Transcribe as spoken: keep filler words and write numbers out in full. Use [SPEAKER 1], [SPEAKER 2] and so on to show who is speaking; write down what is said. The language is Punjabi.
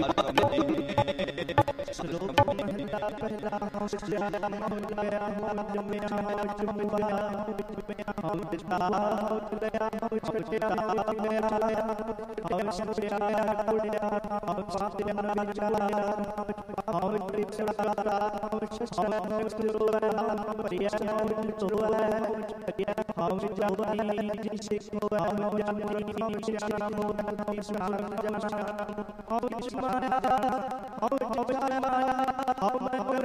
[SPEAKER 1] ਸ਼ਲੋਕ ਮਹਲਾ ਪਹਿਲਾ ਹੋਸ਼ਿਆ ਮੋਲਿਆ ਹੋ ਜੰਮਿਆ ਹੋ ਚੁੰਮਿਆ ਹੋ ਦਿੱਤਾ ਹੋ ਲਿਆ ਹੋ ਛੱਡਿਆ ਹੋ ਲਿਆ ਹੋ ਛੱਡਿਆ ਕੁੜਿਆ ਹੋ ਸਾਥਿਆ ਨਾਲ ਚਲਾਇਆ ਹੋ ਤ੍ਰਿਛੜਾ ਹੋ ਛੱਛਾ ਹੋ ਸੁਰੋਲਾ ਪਰਿਆ ਹੋ ਚੋਲਾ ਹੋ ਜਾਵਨੀ ਜੀ ਸਿੱਖੋ ਹੋ ਜਾਵਨੀ ਹੋ ਸ਼ਾਮ ਹੋ ਸ਼ਾਮ ਜਨਾ ਹੋ ਸ਼ਮਾਇਆ ਹੋ ਜਪਾਇਆ ਹੋ